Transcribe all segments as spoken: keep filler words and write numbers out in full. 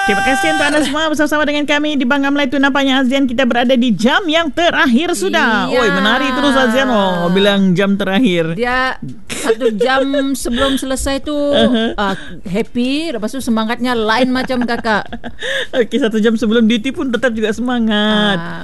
Terima kasih untuk anda semua bersama-sama dengan kami di Bangga Melayu. Nampaknya Azzian kita berada di jam yang terakhir sudah. Iya. Oi, menarik terus Azzian. Oh, bilang jam terakhir. Dia satu jam sebelum selesai tu uh-huh. uh, happy, lepas tu semangatnya lain macam kakak. Okey, satu jam sebelum duty pun tetap juga semangat. Uh,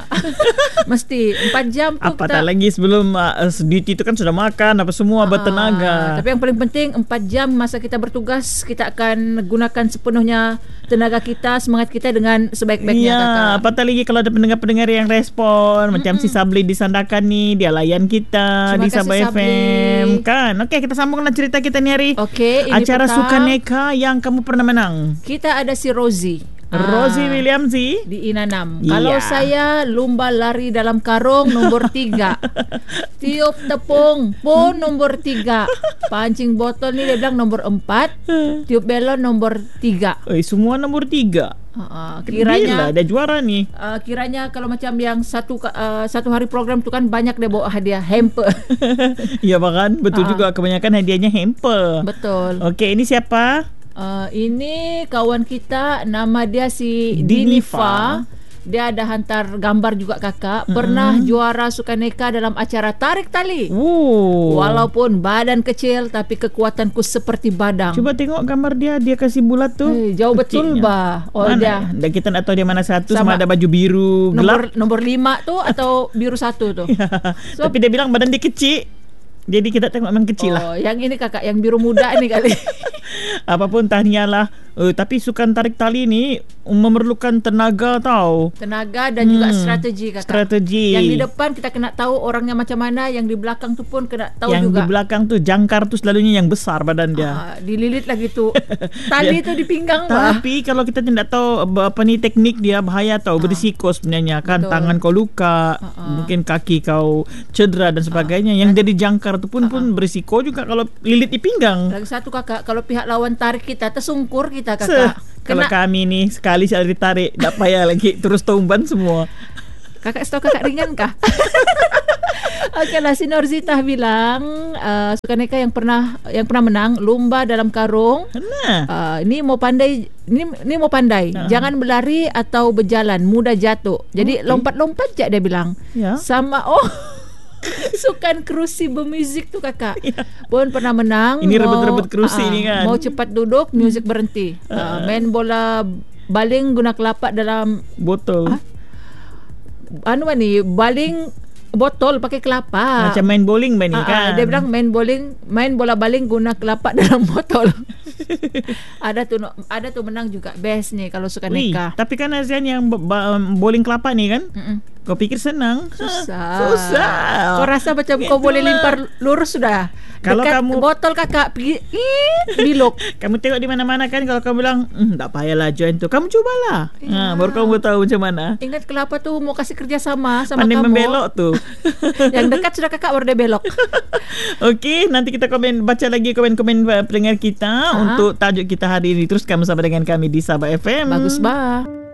mesti empat jam tu apatah kita, lagi sebelum uh, duty tu kan sudah makan apa semua uh, bertenaga. Tapi yang paling penting empat jam masa kita bertugas, kita akan gunakan sepenuhnya tenaga kita, semangat kita dengan sebaik-baiknya ya, kakak. apatah lagi kalau ada pendengar-pendengar yang respon. Mm-mm. Macam si Sabli di Sandakan ni, dia layan kita. Terima di Sabah F M kan. Okey, kita sambunglah cerita kita ni hari. Okey, ini acara petang, Sukaneka yang kamu pernah menang. Kita ada si Rosie. Rosie ah, Williams di Inanam. Yeah. Kalau saya lumba lari dalam karung nombor tiga. Tiup tepung pun nombor tiga. Pancing botol ni dia bilang nombor empat. Tiup belon nombor tiga. Eh, semua nombor tiga. Uh, kiranya ada juara ni. Uh, kiranya kalau macam yang satu uh, satu hari program tu kan banyak dia bawa hadiah hamper. Ya bahkan betul uh, juga kebanyakan hadiahnya hamper. Betul. Okey, ini siapa? Uh, ini kawan kita, nama dia si Dinifa. Dia ada hantar gambar juga kakak. Pernah mm-hmm. juara Sukaneka dalam acara tarik tali. Ooh. Walaupun badan kecil tapi kekuatanku seperti badang. Coba tengok gambar dia, dia kasih bulat tu. Hey, jauh betul bah. Oh mana? dia. Dan kita nak tahu dia mana satu, sama, sama ada baju biru nomor, gelap. Nombor lima tu atau biru satu tu. So, tapi dia bilang badan dia kecil. Jadi kita tengok memang kecil oh, lah. Yang ini kakak, yang biru muda ni kali. Apapun tahniah lah. Uh, tapi sukan tarik tali ni memerlukan tenaga tau. Tenaga dan hmm, juga strategi kakak. Strategi. Yang di depan kita kena tahu orangnya macam mana, yang di belakang tu pun kena tahu yang juga. Yang di belakang tu jangkar tu selalunya yang besar badan dia. Ah, dililit lagi tu. Tali tu di pinggang bah. Tapi kalau kita tidak tahu apa ni teknik dia, bahaya tau, ah, berisiko sebenarnya kan. Betul. Tangan kau luka, ah, ah. mungkin kaki kau cedera dan sebagainya. Ah, yang jadi jangkar tu pun ah, pun berisiko juga kalau lilit di pinggang. Lagi satu kakak, kalau pihak lawan tarik kita tersungkur kita kakak. Se- kalau kami ni sekali sekali ditarik, tak payah lagi terus tumban semua. Kakak setahu kakak ringan kah? Okey lah, si Norzita bilang uh, Sukaneka yang pernah yang pernah menang lumba dalam karung. Nah. Uh, ini mau pandai, ini ini mau pandai. Uh-huh. Jangan berlari atau berjalan, mudah jatuh. Jadi okay. lompat-lompat je dia bilang. Ya. Sama oh sukan kerusi bermuzik tu kakak ya. Pun pernah menang. Ini rebut-rebut kerusi uh, ni kan. Mau cepat duduk, muzik berhenti. uh, uh. Main bola baling guna kelapa dalam botol. uh, Anu ni baling botol pakai kelapa. Macam main bowling main ni uh, kan. Dia bilang main bowling, main bola baling guna kelapa dalam botol. Ada tu ada tu menang juga. Best ni kalau Sukaneka. Tapi kan Azzian yang bowling kelapa ni kan. Mm-mm. Kau pikir senang? Susah. Susah. Kau rasa macam Itulah. Kau boleh limpar lurus sudah. Kalau dekat kamu botol kakak pergi bilok. Kamu tengok di mana-mana kan, kalau kamu bilang hm, tak payahlah join tu, kamu cubalah. Ya. Ha, baru kamu tahu macam mana. Ingat kelapa tu mau kasih kerja sama sama pandai kamu. Pandai membelok tu. Yang dekat sudah kakak baru dia belok. Okey, nanti kita komen, baca lagi komen-komen pendengar kita. Ha? Untuk tajuk kita hari ini. Teruskan bersama dengan kami di Sabah F M. Bagus bah.